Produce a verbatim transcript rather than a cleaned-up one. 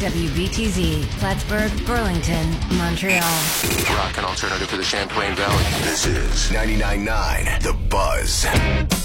W B T Z, Plattsburgh, Burlington, Montreal. Rock and alternative for the Champlain Valley. This is ninety-nine point nine The Buzz.